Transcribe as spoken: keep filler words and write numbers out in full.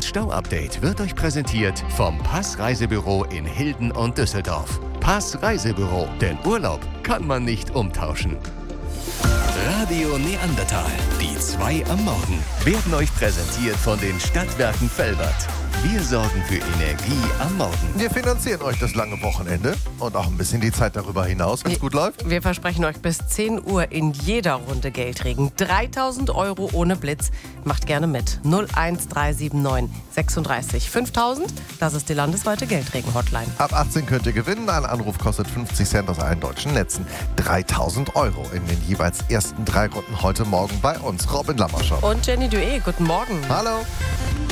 Stau-Update wird euch präsentiert vom Pass Reisebüro in Hilden und Düsseldorf. Pass Reisebüro, denn Urlaub kann man nicht umtauschen. Radio Neandertal, die zwei am Morgen, werden euch präsentiert von den Stadtwerken Velbert. Wir sorgen für Energie am Morgen. Wir finanzieren euch das lange Wochenende und auch ein bisschen die Zeit darüber hinaus, wenn es gut läuft. Wir versprechen euch bis zehn Uhr in jeder Runde Geldregen. dreitausend Euro ohne Blitz. Macht gerne mit. null eins drei sieben neun sechsunddreißig fünftausend. Das ist die landesweite Geldregen-Hotline. Ab achtzehn könnt ihr gewinnen. Ein Anruf kostet fünfzig Cent aus allen deutschen Netzen. dreitausend Euro in den jeweils ersten drei Runden heute Morgen bei uns. Robin Lammerschau. Und Jenny Dué, guten Morgen. Hallo.